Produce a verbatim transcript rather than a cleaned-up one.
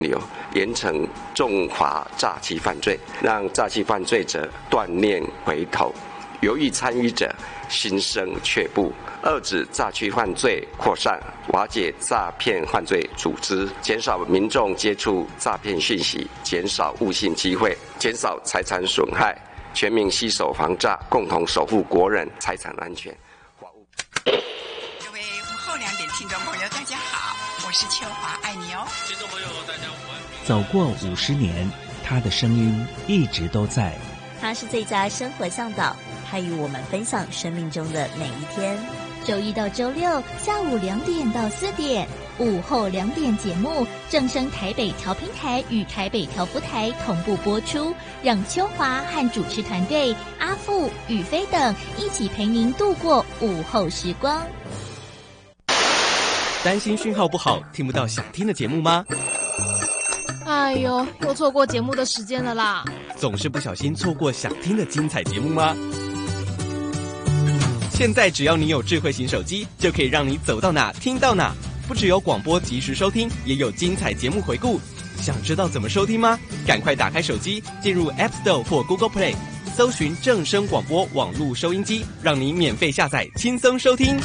严惩重罚诈欺犯罪，让诈欺犯罪者断念回头，犹豫参与者心生却步，遏止诈欺犯罪扩散，瓦解诈骗犯罪组织，减少民众接触诈骗讯息，减少误信机会，减少财产损害，全民携手防诈，共同守护国人财产安全。 各位午后两点听众朋友，大家好，我是秋华，爱你哦。 听众朋友，大家午安。 走过五十年，他的声音一直都在。 他是最佳生活向导，他与我们分享生命中的每一天。 周一到周六下午两点到四点，午后两点节目正声台北调频台与台北调福台同步播出，让秋华和主持团队阿富、宇飞等一起陪您度过午后时光。 担心讯号不好，听不到想听的节目吗？ 哎呦，又错过节目的时间了啦！ 总是不小心错过想听的精彩节目吗？现在只要你有智慧型手机，就可以让你走到哪听到哪。不只有广播及时收听，也有精彩节目回顾。想知道怎么收听吗？赶快打开手机，进入 App Store 或 Google Play， 搜寻正声广播网络收音机，让你免费下载，轻松收听。